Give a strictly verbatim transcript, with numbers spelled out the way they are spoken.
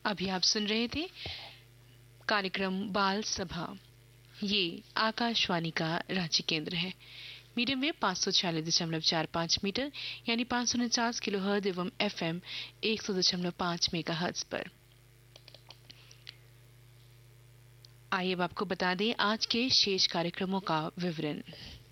अभी आप सुन रहे थे कार्यक्रम बाल सभा। ये आकाशवाणी का रांची केंद्र है। मीडियम वेव पाँच सौ छियालीस दशमलव चार पाँच मीटर यानी पाँच सौ उनचास किलो हर्ट्ज एवं एफएम एक सौ दशमलव पाँच मेगा हर्ट्ज पर। आइए अब आपको बता दें आज के शेष कार्यक्रमों का विवरण।